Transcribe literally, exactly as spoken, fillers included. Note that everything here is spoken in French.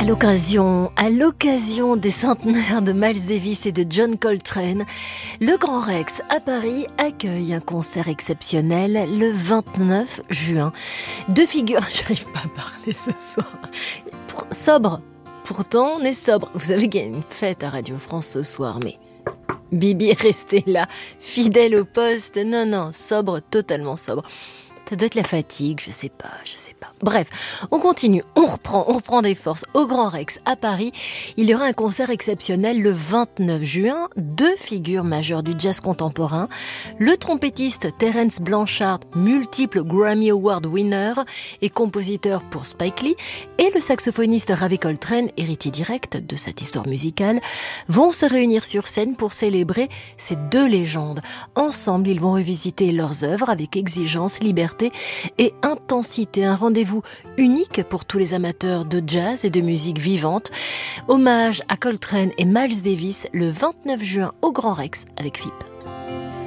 l'occasion, à l'occasion des centenaires de Miles Davis et de John Coltrane, le Grand Rex à Paris accueille un concert exceptionnel le vingt-neuf juin. Deux figures, j'arrive pas à parler ce soir, sobre. Pourtant, on est sobre. Vous savez qu'il y a une fête à Radio France ce soir, mais Bibi est resté là, fidèle au poste. Non, non, sobre, totalement sobre. Ça doit être la fatigue, je sais pas, je sais pas. Bref, on continue, on reprend, on reprend des forces. Au Grand Rex, à Paris, il y aura un concert exceptionnel le vingt-neuf juin. Deux figures majeures du jazz contemporain. Le trompettiste Terence Blanchard, multiple Grammy Award winner et compositeur pour Spike Lee, et le saxophoniste Ravi Coltrane, héritier direct de cette histoire musicale, vont se réunir sur scène pour célébrer ces deux légendes. Ensemble, ils vont revisiter leurs œuvres avec exigence, liberté et intensité. Un rendez-vous unique pour tous les amateurs de jazz et de musique vivante. Hommage à Coltrane et Miles Davis le vingt-neuf juin au Grand Rex avec F I P.